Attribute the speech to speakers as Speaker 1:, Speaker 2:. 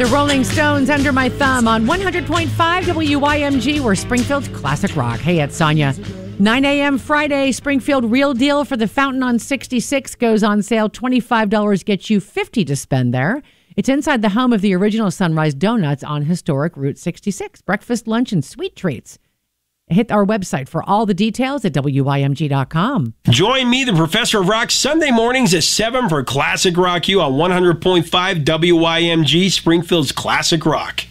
Speaker 1: The Rolling Stones, Under My Thumb, on 100.5 WYMG, we're Springfield's classic rock. Hey, it's Sonia. 9 a.m. Friday, Springfield Real Deal for the Fountain on 66 goes on sale. $25 gets you $50 to spend there. It's inside the home of the original Sunrise Donuts on historic Route 66. Breakfast, lunch, and sweet treats. Hit our website for all the details at WYMG.com.
Speaker 2: Join me, the Professor of Rock, Sunday mornings at 7 for Classic Rock U on 100.5 WYMG, Springfield's Classic Rock.